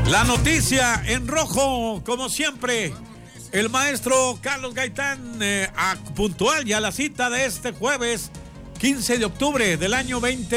La noticia en rojo, como siempre, el maestro Carlos Gaitán, puntual ya la cita de este jueves 15 de octubre del año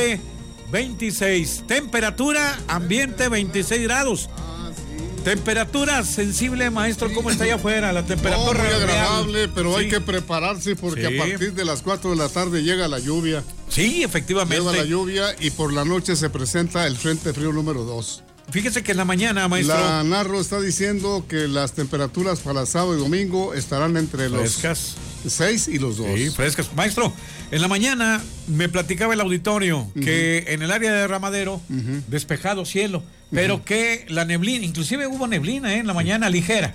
2026. Temperatura ambiente 26 grados. Temperatura sensible, maestro, ¿cómo está allá afuera? La temperatura muy agradable, real. pero sí. Hay que prepararse porque a partir de las 4 de la tarde llega la lluvia. Sí, efectivamente. Llega la lluvia y por la noche se presenta el Frente Frío número 2. Fíjese que en la mañana, maestro. La Narro está diciendo que las temperaturas para sábado y domingo estarán entre frescas. Los 6 y los 2. Sí, frescas. Maestro, en la mañana me platicaba el auditorio que en el área de Ramadero, despejado cielo, pero que la neblina, inclusive hubo neblina en la mañana ligera.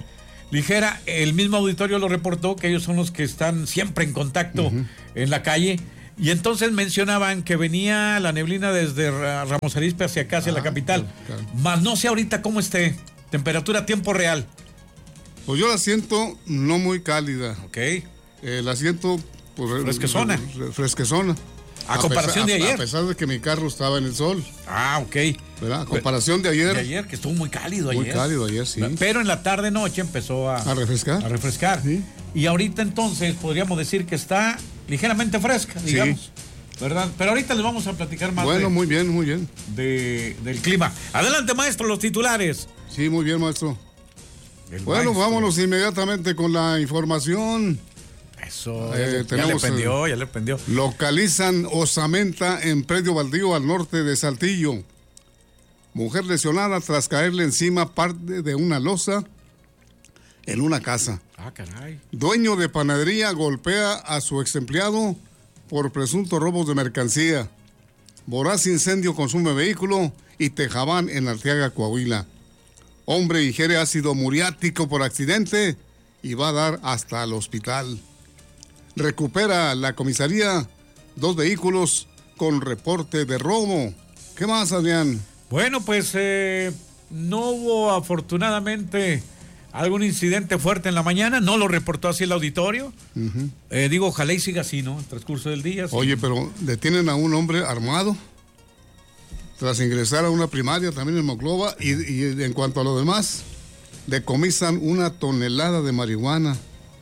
El mismo auditorio lo reportó, que ellos son los que están siempre en contacto en la calle. Y entonces mencionaban que venía la neblina desde Ramos Arizpe hacia acá, hacia la capital. Claro. Más no sé ahorita cómo esté. Temperatura a tiempo real. Pues yo la siento no muy cálida. Ok. La siento pues, fresquezona. Fresquezona. A comparación de ayer. A pesar de que mi carro estaba en el sol. Ok. ¿Verdad? A comparación de ayer. De ayer, que estuvo muy cálido ayer. Muy cálido ayer, sí. Pero en la tarde-noche empezó a refrescar. Sí. Y ahorita entonces podríamos decir que está ligeramente fresca, digamos. Sí. ¿Verdad? Pero ahorita les vamos a platicar más. Bueno, muy bien. Del clima. Adelante, maestro, los titulares. Sí, muy bien, maestro. Bueno, vámonos inmediatamente con la información. Eso, ya le pendió. Localizan osamenta en predio baldío al norte de Saltillo. Mujer lesionada tras caerle encima parte de una losa en una casa. Ah, caray. Dueño de panadería golpea a su ex empleado por presuntos robos de mercancía. Voraz incendio consume vehículo y Tejabán en Arteaga, Coahuila. Hombre ingiere ácido muriático por accidente y va a dar hasta el hospital. Recupera la comisaría 2 vehículos con reporte de robo. ¿Qué más, Adrián? Bueno, pues no hubo afortunadamente algún incidente fuerte en la mañana, no lo reportó así el auditorio. Ojalá y siga así, ¿no? En el transcurso del día. Sí. Oye, pero detienen a un hombre armado tras ingresar a una primaria también en Monclova y en cuanto a lo demás, decomisan 1 tonelada de marihuana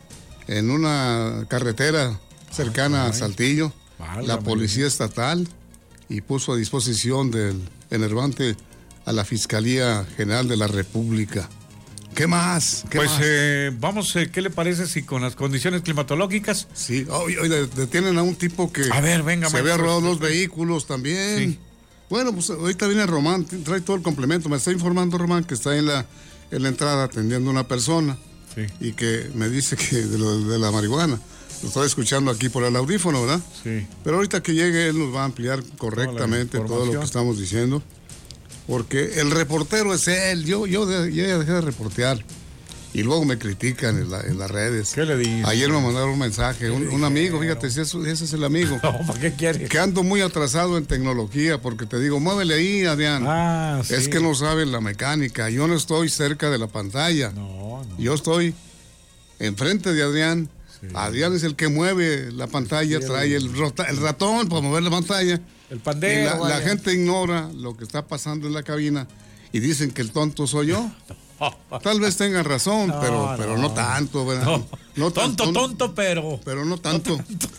en una carretera cercana a Saltillo. La policía estatal y puso a disposición del enervante a la Fiscalía General de la República. ¿Qué más? Vamos, ¿qué le parece si con las condiciones climatológicas? Sí, detienen a un tipo que a ver, venga, se había robado 2 vehículos también. Sí. Bueno, pues ahorita viene Román, trae todo el complemento. Me está informando Román que está en la entrada atendiendo a una persona. Sí. Y que me dice que de la marihuana. Lo estoy escuchando aquí por el audífono, ¿verdad? Sí. Pero ahorita que llegue él nos va a ampliar correctamente todo lo que estamos diciendo. Porque el reportero es él. Yo ya dejé de reportear. Y luego me critican en las redes. ¿Qué le dices? Ayer me mandaron un mensaje. Un amigo, fíjate, ese es el amigo. No, ¿para qué quieres? Que ando muy atrasado en tecnología. Porque te digo, muévele ahí, Adrián. Sí. Es que no saben la mecánica. Yo no estoy cerca de la pantalla. No. Yo estoy enfrente de Adrián. Sí. Adrián es el que mueve la pantalla, trae el ratón para mover la pantalla. El pandero. La gente ignora lo que está pasando en la cabina y dicen que el tonto soy yo. Tal vez tengan razón, pero no tanto, ¿verdad? No tonto, pero no tanto.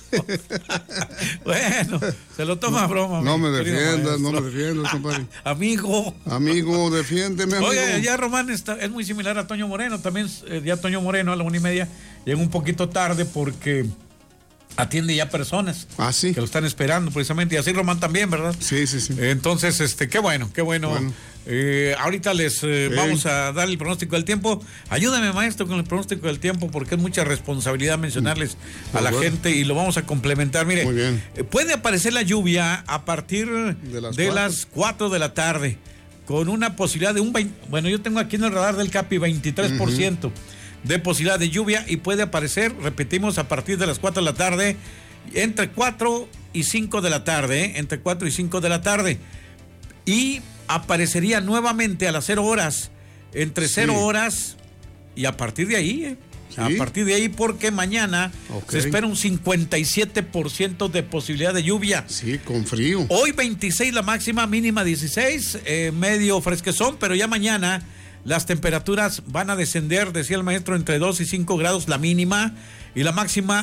Bueno, se lo toma a broma. No me defiendas, compadre. Amigo, defiéndeme, amigo. Oye, ya Román es muy similar a Toño Moreno. También ya Toño Moreno a la 1:30 llega un poquito tarde porque atiende ya personas sí. que lo están esperando precisamente, y así Román también, ¿verdad? Sí. Entonces, qué bueno. Ahorita les vamos a dar el pronóstico del tiempo. Ayúdame, maestro, con el pronóstico del tiempo, porque es mucha responsabilidad mencionarles a la gente y lo vamos a complementar. Mire, muy bien. Puede aparecer la lluvia a partir de las 4 de la tarde, con una posibilidad de yo tengo aquí en el radar del CAPI 23%. De posibilidad de lluvia, y puede aparecer, repetimos, a partir de las 4 de la tarde, entre 4 y 5 de la tarde, entre 4 y 5 de la tarde, y aparecería nuevamente a las 0 horas, entre 0 horas y a partir de ahí, ¿Sí? A partir de ahí, porque mañana se espera un 57% de posibilidad de lluvia. Sí, con frío. Hoy 26 la máxima, mínima 16, medio fresquezón, pero ya mañana las temperaturas van a descender, decía el maestro, entre 2 y 5 grados la mínima y la máxima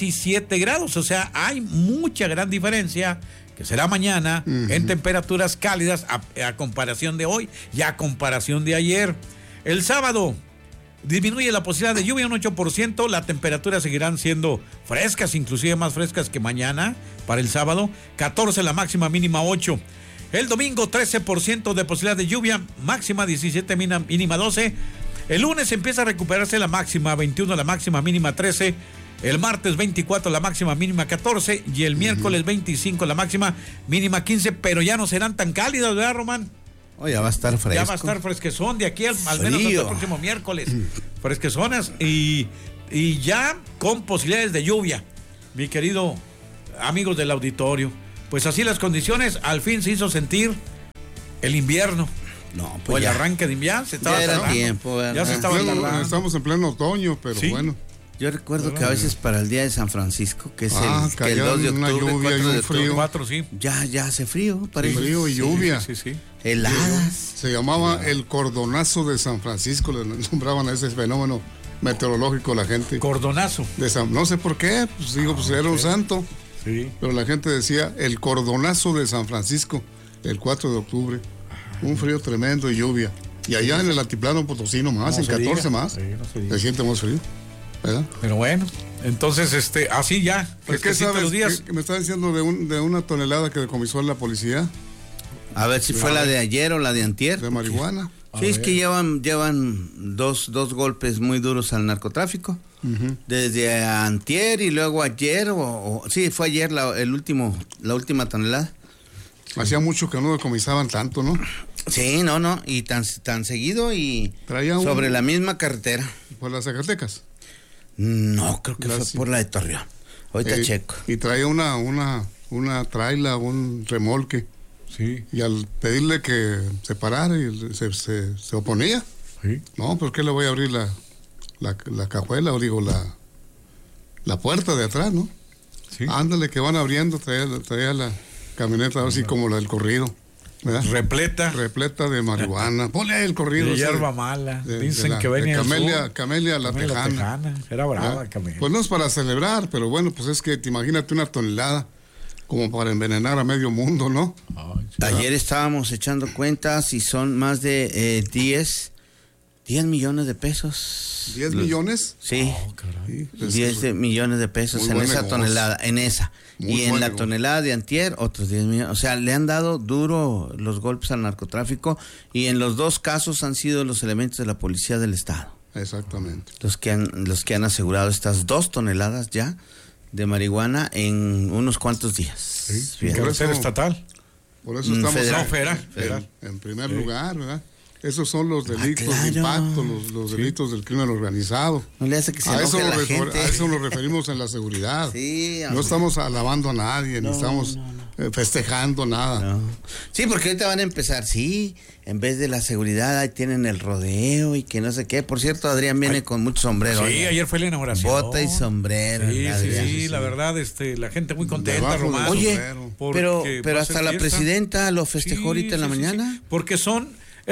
17 grados. O sea, hay mucha gran diferencia, que será mañana, en temperaturas cálidas a comparación de hoy y a comparación de ayer. El sábado disminuye la posibilidad de lluvia un 8%, las temperaturas seguirán siendo frescas, inclusive más frescas que mañana para el sábado, 14 la máxima, mínima 8. El domingo 13% de posibilidad de lluvia, máxima 17, mínima 12. El lunes empieza a recuperarse la máxima 21, la máxima mínima 13. El martes 24, la máxima mínima 14. Y el miércoles 25, la máxima mínima 15. Pero ya no serán tan cálidas, ¿verdad, Román? Oh, ya va a estar fresco. Ya va a estar fresquezón de aquí al menos hasta el próximo miércoles. Fresquezonas y ya con posibilidades de lluvia, mi querido amigos del auditorio. Pues así las condiciones, al fin se hizo sentir el invierno. No, pues o el ya. arranque de invierno, se estaba era tardando. tiempo, ¿verdad? Ya se estaba tardando. Estamos en pleno otoño, pero Sí. bueno. Yo recuerdo que a veces para el día de San Francisco, que es que el caía 2 de una octubre, lluvia 4 y de un octubre, frío. 4, sí. ya hace frío, parece. Frío y lluvia. Sí. Heladas. Se llamaba el cordonazo de San Francisco, le nombraban a ese fenómeno meteorológico la gente. Cordonazo. No sé por qué, pues digo, pues era un santo, Sí. pero la gente decía el cordonazo de San Francisco, el 4 de octubre. Un frío tremendo y lluvia. Y allá en el altiplano potosino más, en 14 más, se siente más frío, ¿verdad? Pero bueno, entonces, así ya. ¿Qué fresquecito sabes? los días. ¿Qué me está diciendo de una tonelada que decomisó la policía A ver si fue la de ayer o la de antier. de marihuana? Sí, es que llevan dos golpes muy duros al narcotráfico. Desde antier y luego ayer, sí, fue ayer la última tonelada. Hacía mucho que no decomisaban tanto, ¿no? Sí, no, y tan seguido y Traía sobre la misma carretera. Por las Zacatecas. No, creo que fue por la de Torreón. Ahorita checo. Y traía una traila, un remolque. Sí. Y al pedirle que se parara, y se oponía. Sí. No, ¿por qué le voy a abrir la cajuela, o digo, la puerta de atrás, ¿no? Sí. Ándale, que van abriendo, traía la camioneta así como la del corrido, ¿verdad? Repleta de marihuana. Ponle ahí el corrido. De ese, hierba mala. Dicen que venía de del sur. Camelia la Tejana. Era brava, ¿verdad? Camelia. Pues no es para celebrar, pero bueno, pues es que te imagínate una tonelada como para envenenar a medio mundo, ¿no? Ay, sí. Ayer estábamos echando cuentas y son más de 10 millones de pesos. ¿10 millones? Sí, Oh, caray. Sí, pues, 10 millones de pesos muy en buen esa negocio. tonelada, en esa. Muy Y en buen la negocio. tonelada de antier, otros 10 millones. O sea, le han dado duro los golpes al narcotráfico y en los dos casos han sido los elementos de la policía del estado Exactamente. los que han asegurado estas 2 toneladas ya de marihuana en unos cuantos días. Sí. Fíjate. Carretera eso- estatal. Por eso estamos Federal. Federal. en primer lugar, ¿verdad? Esos son los delitos claro. de impacto, los delitos del crimen organizado. No le hace que se A eso, enoje la gente. a eso nos referimos en la seguridad. Sí, No hombre. estamos alabando a nadie, ni estamos festejando nada. No. Sí, porque ahorita van a empezar, en vez de la seguridad, ahí tienen el rodeo y que no sé qué. Por cierto, Adrián viene con mucho sombrero. Sí, ¿eh? ayer fue la inauguración. Bota y sombrero. Sí, Adrián. la verdad, la gente muy contenta, Debajo Román. del Oye, sombrero. Porque pero va a hasta ser la fiesta. presidenta lo festejó ahorita en la mañana. Porque son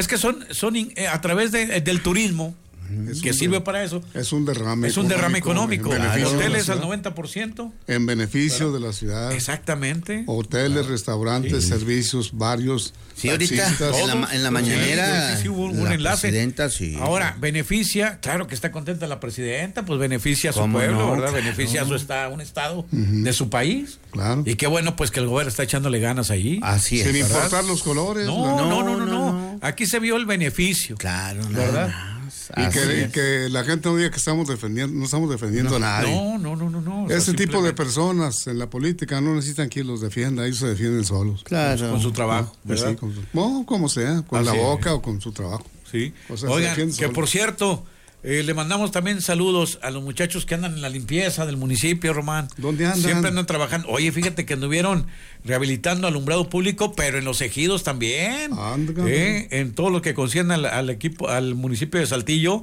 a través del turismo, que sirve para eso. Es un derrame Es un derrame económico. en beneficio de la Hoteles al ciudad. 90%. En beneficio de la ciudad. Exactamente. Hoteles, restaurantes, servicios, varios. Sí, ahorita taxistas. en la mañanera. Sí, hubo un la enlace. presidenta, sí. Ahora, beneficia, claro que está contenta la presidenta, pues beneficia a su ¿Cómo pueblo, no? ¿verdad? Claro. Beneficia a un estado de su país. Claro. Y qué bueno, pues que el gobierno está echándole ganas allí. Así es. Sin ¿verdad? importar los colores. No. Aquí se vio el beneficio. Claro, ¿Verdad? nada más. Y Así que, es. que la gente no diga que estamos defendiendo, no estamos defendiendo a nadie. No. O sea, Ese tipo de simplemente personas en la política no necesitan que los defienda, ellos se defienden solos. Claro. con su trabajo, Pues ¿verdad? sí, como sea, con Así la es. boca o con su trabajo. Sí. O sea, se Oigan, defienden que solos. por cierto, le mandamos también saludos a los muchachos que andan en la limpieza del municipio, Román. ¿Dónde andan? Siempre andan trabajando. Oye, fíjate que anduvieron rehabilitando alumbrado público, pero en los ejidos también. Anda, En todo lo que concierne al municipio de Saltillo.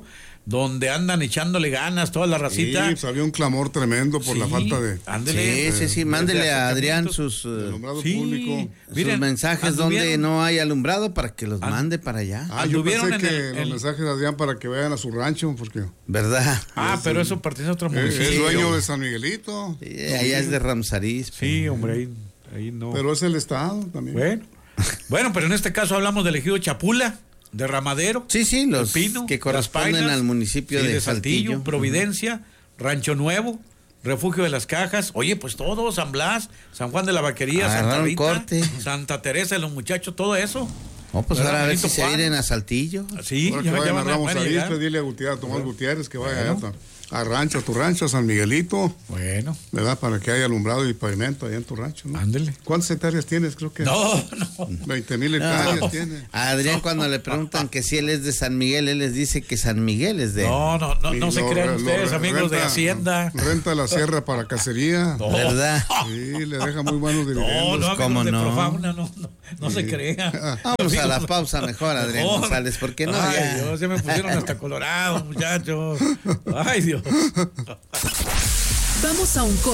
donde andan echándole ganas toda la racita. Sí, pues había un clamor tremendo por la falta de... Ándele. Sí, mándele a Adrián sus alumbrado público. Miren, mensajes donde no hay alumbrado para que los mande para allá. Yo pensé que los mensajes de Adrián para que vayan a su rancho, porque... ¿Verdad? Pero eso pertenece a otro municipio. Es dueño de San Miguelito. Sí, allá es de Ramsariz. Sí, hombre, ahí no. Pero es el estado también. Bueno, pero en este caso hablamos del ejido Chapula, de Ramadero. Sí, los Pino, que corresponden Painas, al municipio de Saltillo, Providencia, Rancho Nuevo, Refugio de las Cajas. Oye, pues todo, San Blas, San Juan de la Vaquería, Santa Rita, corte. Santa Teresa de los Muchachos, todo eso. Pues ahora a ver si se vienen a Saltillo. Sí, ahora que vayan a Ramos Arizpe, dile a Gutiérrez, a Tomás Gutiérrez que vaya allá a tu rancho, a San Miguelito. Bueno. ¿Verdad? Para que haya alumbrado y pavimento allá en tu rancho, ¿no? Ándele. ¿Cuántas hectáreas tienes? Creo que... No. 20,000 hectáreas tiene. A Adrián cuando le preguntan que si él es de San Miguel, él les dice que San Miguel es de... No se crean ustedes, amigos de Hacienda. Renta la sierra para cacería. ¿Verdad? Sí, le deja muy buenos dividendos. ¿Cómo no? Profauna, no se crea. Vamos a la pausa mejor, Adrián González, porque no Ay, Dios, ya me pusieron hasta colorado, muchachos. Ay, Dios. Vamos a un corte.